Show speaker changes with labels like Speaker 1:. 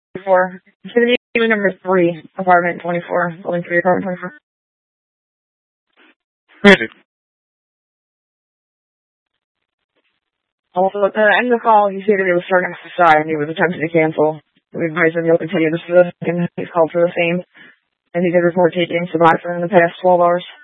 Speaker 1: 24. City unit number 3, apartment 24. Building 3, apartment 24.
Speaker 2: Crazy.
Speaker 1: Also, at the end of the call, he stated he was starting to decide and he was attempting to cancel. We advised him he'll continue this for the second. He's called for the same. And he did report taking Suboxone in the past 12 hours.